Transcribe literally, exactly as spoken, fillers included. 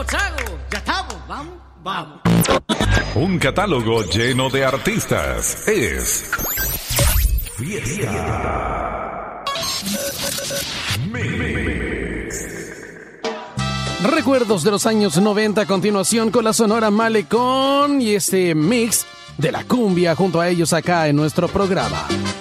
Chago. Ya estamos. Vamos, vamos. Un catálogo lleno de artistas. Es Fiesta Mix. Recuerdos de los años noventa, a continuación con la Sonora Malecón y este mix de la cumbia junto a ellos acá en nuestro programa.